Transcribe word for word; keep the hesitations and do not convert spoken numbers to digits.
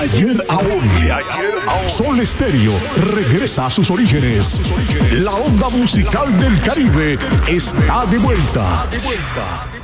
Ayer a hoy, Sol Estéreo regresa a sus orígenes. La onda musical del Caribe está de vuelta.